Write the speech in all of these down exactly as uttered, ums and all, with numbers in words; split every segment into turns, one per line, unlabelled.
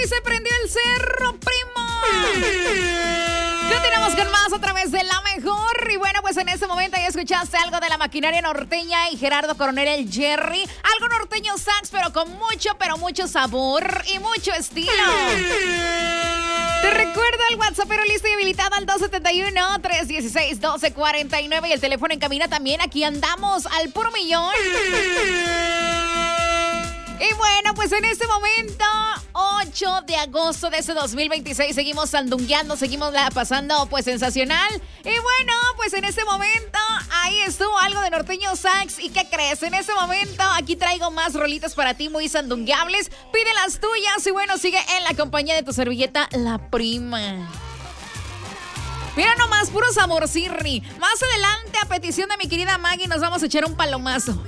y se prendió el cerro, primo. Continuamos con más a través de La Mejor. Y bueno, pues en este momento ya escuchaste algo de la maquinaria norteña y Gerardo Coronel, el Jerry. Algo norteño sax, pero con mucho, pero mucho sabor y mucho estilo. Te recuerdo el WhatsApp, pero listo y habilitado al dos siete uno, tres uno seis, uno dos cuatro nueve y el teléfono en cabina también. Aquí andamos al puro millón. Y bueno, pues en este momento, ocho de agosto de ese dos mil veintiséis, seguimos sandungueando, seguimos la pasando pues sensacional. Y bueno, pues en este momento, ahí estuvo algo de norteño sax. ¿Y qué crees? En este momento, aquí traigo más rolitas para ti muy sandungueables. Pide las tuyas y bueno, sigue en la compañía de tu servilleta, La Prima. Mira nomás, puro saborcirri. Más adelante, a petición de mi querida Maggie, nos vamos a echar un palomazo.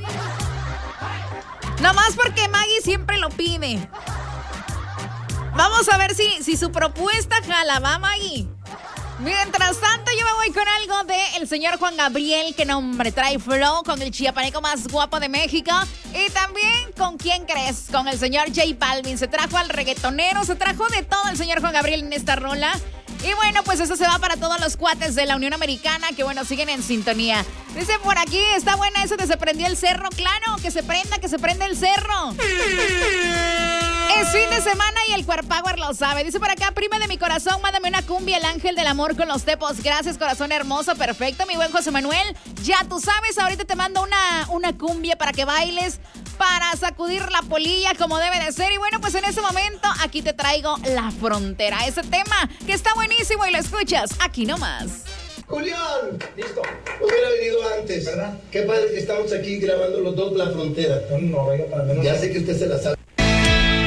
Nomás porque Maggie siempre lo pide. Vamos a ver si, si su propuesta jala, ¿va, Maggie? Mientras tanto, yo me voy con algo de el señor Juan Gabriel, que nombre trae flow, con el chiapaneco más guapo de México. Y también, ¿con quién crees? Con el señor J Balvin. Se trajo al reggaetonero, se trajo de todo el señor Juan Gabriel en esta rola. Y bueno, pues eso se va para todos los cuates de la Unión Americana que, bueno, siguen en sintonía. Dice por aquí, está buena eso de se prendió el cerro. Claro, que se prenda, que se prenda el cerro. Es fin de semana y el Cuerpower lo sabe. Dice por acá, prima de mi corazón, mándame una cumbia, el ángel del amor con los tepos. Gracias, corazón hermoso, perfecto, mi buen José Manuel. Ya tú sabes, ahorita te mando una, una cumbia para que bailes, para sacudir la polilla como debe de ser. Y bueno, pues en este momento aquí te traigo La Frontera, ese tema que está buenísimo y lo escuchas aquí nomás.
Julián, listo. Hubiera venido antes, ¿verdad? Qué padre que estamos aquí grabando los dos La Frontera.
No, no, venga para menos.
Ya sé que usted se la sabe.